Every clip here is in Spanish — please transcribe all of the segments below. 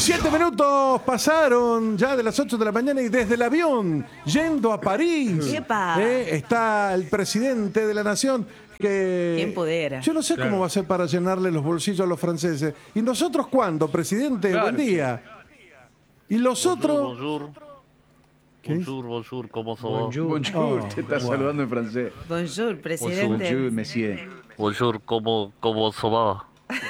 7 minutos pasaron ya de las 8 de la mañana y desde el avión, yendo a París, ¡Epa! está el presidente de la nación. Que ¿Quién pudiera? Yo no sé cómo va a ser para llenarle los bolsillos a los franceses. ¿Y nosotros cuándo, presidente? Claro, Buen día. ¿Y los otros? Bonjour. ¿Qué es? Bonjour, ¿cómo se va? Bonjour. Oh, Te está saludando en francés. Bonjour, presidente. Bonjour, monsieur. Bonjour, ¿cómo se va?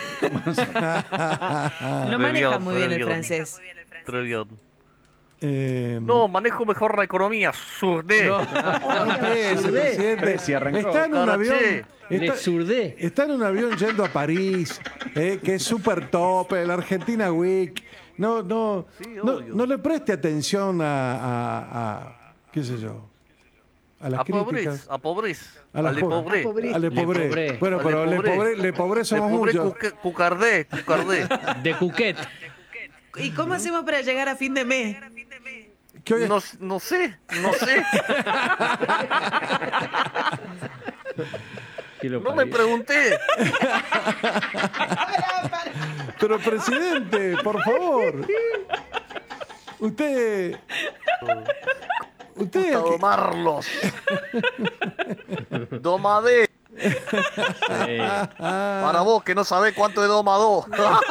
No maneja muy bien el francés. Très bien. No, No, manejo mejor la economía, surde. empiece, presidente. Si arrancó. Está en un avión. Le surdé. Está en un avión yendo a París, que es súper top, la Argentina Week. No obvio. le preste atención qué sé yo, a las A críticas. pobres. A las Ale po- pobre. A le pobre. pobre. Bueno, A pero le pobre. le pobre somos Le pobre muchos. cucardé. De Cuquet. ¿Y cómo hacemos para llegar a fin de mes? Que hoy es- No sé. No me pregunté. Pero presidente, por favor. Usted. Gusta domarlos. Domadé. Para vos que no sabés cuánto es domado.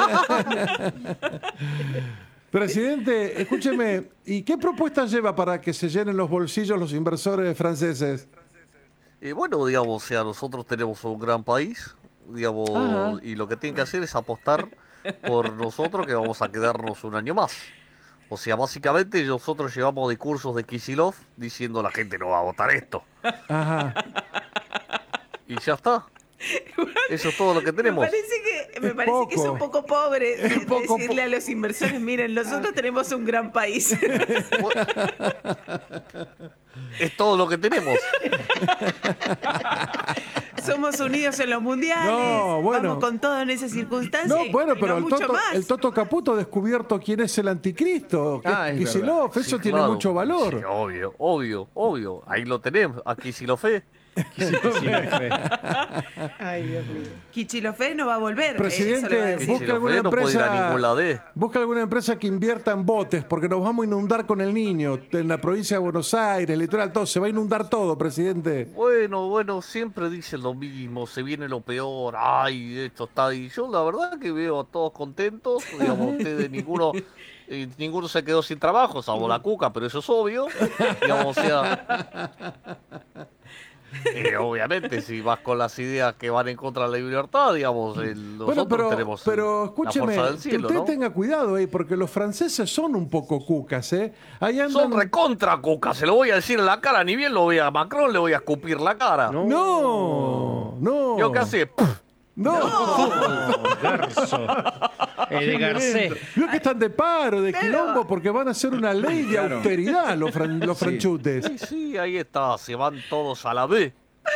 Presidente, escúcheme, ¿y qué propuestas lleva para que se llenen los bolsillos los inversores franceses? Y bueno, digamos, o sea, nosotros tenemos un gran país, digamos, Ajá. y lo que tienen que hacer es apostar por nosotros que vamos a quedarnos un año más. O sea, básicamente nosotros llevamos discursos de Kicillof diciendo la gente no va a votar esto. Ajá. Y ya está. Eso es todo lo que tenemos. Me parece que es un poco pobre poco decirle a los inversores, miren, nosotros tenemos un gran país. Es todo lo que tenemos. Somos unidos en los mundiales. No, bueno. Vamos con todo en esas circunstancias. No, bueno, y pero no mucho más. el Toto Caputo ha descubierto quién es el anticristo. Es Kicillof, eso Sí, tiene claro. mucho valor. Sí, obvio. Ahí lo tenemos. A Kicillof. Ay, Dios mío. Kichilofé no va a volver. eso le va a Presidente, decir. busca alguna no puede ir a ningún empresa, lado. busca alguna empresa que invierta en botes, porque nos vamos a inundar con el niño. En la provincia de Buenos Aires, litoral, todo. Se va a inundar todo, presidente. Bueno, siempre dicen lo mismo, se viene lo peor, ay, esto está. Y yo la verdad que veo a todos contentos, digamos, ustedes ninguno se quedó sin trabajo, salvo la Cuca, pero eso es obvio. Digamos, o sea, obviamente, si vas con las ideas que van en contra de la libertad, digamos, nosotros tenemos pero la escúcheme, fuerza del que cielo, usted ¿no? tenga cuidado ahí, porque los franceses son un poco cucas, ¿eh? Ahí andan... Son recontra Cuca, se lo voy a decir en la cara, ni bien lo vea a Macron, le voy a escupir la cara. No. ¿Yo qué hace? No. Garzo. De Garcés. Vio que están de paro, de quilombo, porque van a hacer una ley de Claro. austeridad los franchutes. Sí, ahí está, se van todos a la B.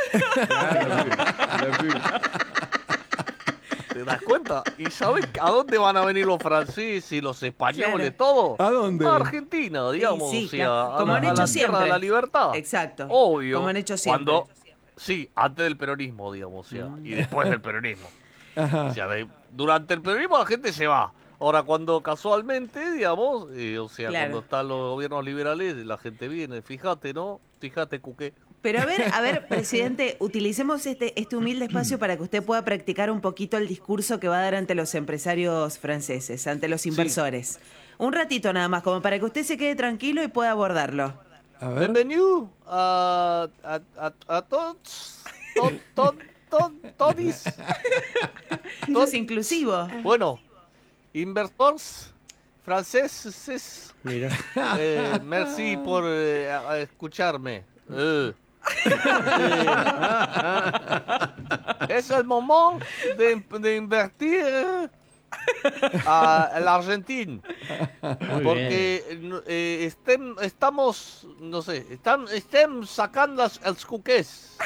¿Te das cuenta? ¿Y sabes a dónde van a venir los franceses y los españoles, Claro. todo? ¿A dónde? A Argentina, digamos, Sí, o sea, claro. Como a han la hecho tierra siempre. de la libertad. Exacto. Obvio. Como han hecho siempre. Sí, antes del peronismo, digamos, o sea, y después del peronismo. Ajá. O sea, durante el peronismo la gente se va. Ahora, cuando casualmente, digamos, o sea, Claro. cuando están los gobiernos liberales, la gente viene, fíjate, ¿no? Fíjate, Cuqué. Pero a ver, presidente, utilicemos este humilde espacio para que usted pueda practicar un poquito el discurso que va a dar ante los empresarios franceses, ante los inversores. Un ratito nada más, como para que usted se quede tranquilo y pueda abordarlo. A ver. Bienvenido a todos. Todis. Eso es inclusivo. Bueno, inversores franceses, Mira. merci por escucharme. Es el momento de invertir a la Argentina. Muy Porque estamos, no sé, están sacando los cuques.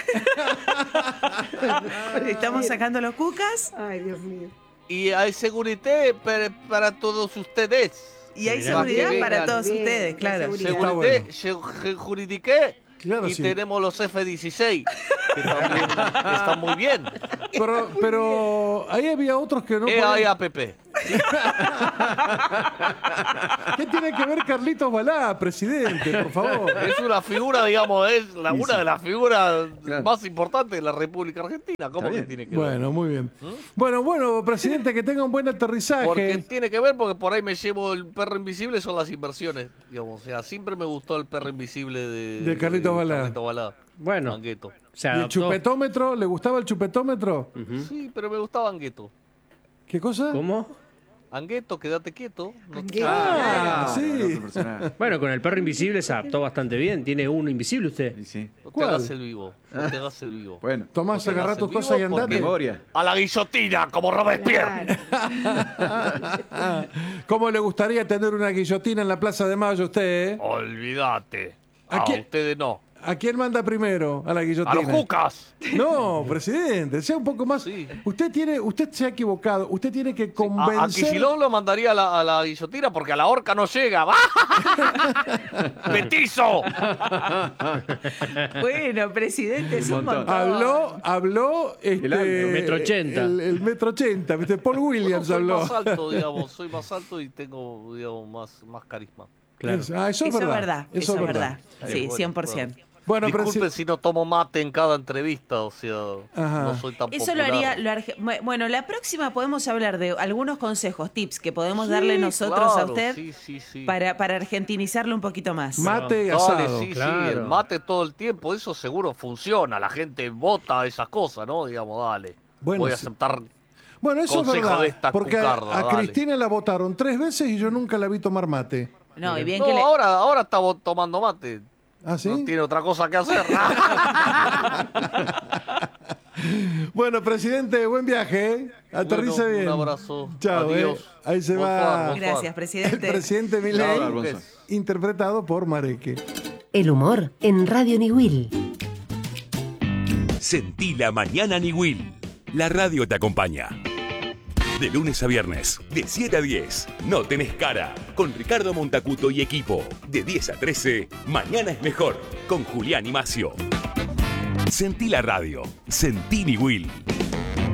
Estamos sacando los cucas Y hay seguridad para todos ustedes. y hay Mirá. seguridad Para que para vengan. todos ustedes, claro. Está bueno. Jurídica. Claro, Y sí. tenemos los F-16, que también están muy bien. Pero ahí había otros que no EAPP. ¿Qué tiene que ver Carlitos Balá, presidente, por favor? Es una figura, digamos, es una de las figuras más importantes de la República Argentina. ¿Cómo que tiene que ver? Bueno, muy bien. Bueno, presidente, que tenga un buen aterrizaje. Porque tiene que ver, porque por ahí me llevo el perro invisible, son las inversiones, digamos. O sea, siempre me gustó el perro invisible De Carlitos Balá. Carlitos Balá. Bueno, Angueto. se ¿Y el adaptó. chupetómetro? ¿Le gustaba el chupetómetro? Sí, pero me gustaba Angueto. ¿Qué cosa? ¿Cómo? Angueto, quédate quieto. No te- Sí. otro personaje. Bueno, con el perro invisible se adaptó bastante bien. ¿Tiene uno invisible usted? Sí, sí. No te ¿Cuál? hagas el vivo. No te hagas el vivo. Bueno, Tomás, No te agarrá hagas tus el vivo cosas y porque- andate. memoria. A la guillotina, como Robespierre. ¿Cómo le gustaría tener una guillotina en la Plaza de Mayo usted? Olvídate. ¿A A quién? ustedes no. ¿A quién manda primero a la A guillotina? los cucas. No, presidente, sea un poco más. Sí. Usted se ha equivocado. Usted tiene que A convencer. Kicillof lo mandaría a la guillotina porque a la horca no llega. ¡Petizo! Bueno, presidente, es un montón. montón. Habló El metro 80. El metro 80, ¿viste? Paul Williams Soy habló. más alto, digamos. Soy más alto y tengo, digamos, más carisma. Claro. Eso es Eso es verdad. verdad. Eso es verdad. Sí, Bueno, 100%. Bueno, Disculpen si no tomo mate en cada entrevista, o sea, Ajá. no soy tan Eso lo popular. haría. Bueno, la próxima podemos hablar de algunos consejos, tips que podemos darle nosotros a Claro, usted sí. para argentinizarlo un poquito más. mate y Dale, asado. sí, claro. el mate todo el tiempo, eso seguro funciona. La gente vota esas cosas, ¿no? Digamos, dale. Bueno, Voy a sí. aceptar. Bueno, eso es Consejo verdad. de esta Porque cucarda, a dale. Cristina la votaron 3 veces y yo nunca la vi tomar mate. No, y bien No, que le. ahora está tomando mate. ¿Ah, sí? No tiene otra cosa que hacer. Bueno, presidente, buen viaje, ¿eh? Aterriza Bueno, bien. un abrazo. Chao, Adiós. Ahí se Bonsoir, va bonsoir. Gracias, el presidente. presidente Milei, Chao, Alfonso. interpretado por Mareque. El humor en Radio Niwil. Sentí la mañana Niwil. La radio te acompaña. De lunes a viernes, de 7 a 10. No tenés cara. Con Ricardo Montacuto y equipo. De 10 a 13, Mañana es mejor. Con Julián y Macio. Sentí la radio. Sentí Niwil.